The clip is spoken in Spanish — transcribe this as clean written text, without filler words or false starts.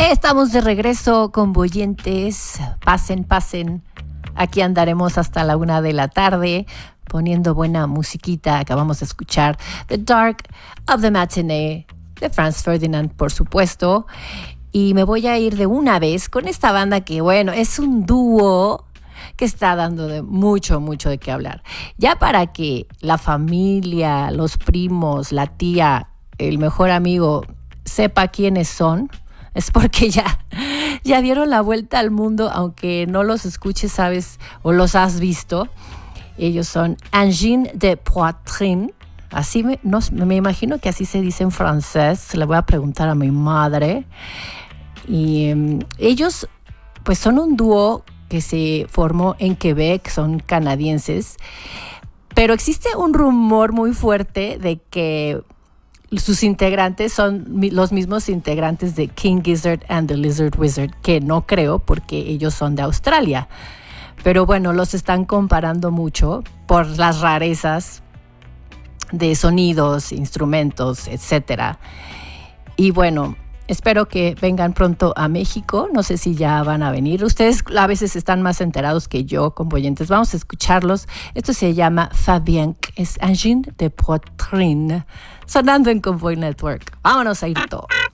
Estamos de regreso con Boyentes. Pasen, pasen. Aquí andaremos hasta la 1 de la tarde poniendo buena musiquita. Acabamos de escuchar The Dark of the Matinee de Franz Ferdinand, por supuesto. Y me voy a ir de una vez con esta banda que, bueno, es un dúo que está dando de mucho de qué hablar. Ya para que la familia, los primos, la tía, el mejor amigo sepa quiénes son, es porque ya dieron la vuelta al mundo, aunque no los escuches, sabes, o los has visto. Ellos son Angine de Poitrine. Así me imagino que así se dice en francés. Le voy a preguntar a mi madre. Y ellos pues son un dúo que se formó en Quebec, son canadienses. Pero existe un rumor muy fuerte de que sus integrantes son los mismos integrantes de King Gizzard and the Lizard Wizard, que no creo porque ellos son de Australia. Pero bueno, los están comparando mucho por las rarezas de sonidos, instrumentos, etc. Y bueno, espero que vengan pronto a México. No sé si ya van a venir. Ustedes a veces están más enterados que yo con Boyentes. Vamos a escucharlos. Esto se llama Fabien, es Angine de Poitrine, sonando en Convoy Network. Vámonos a ir todo.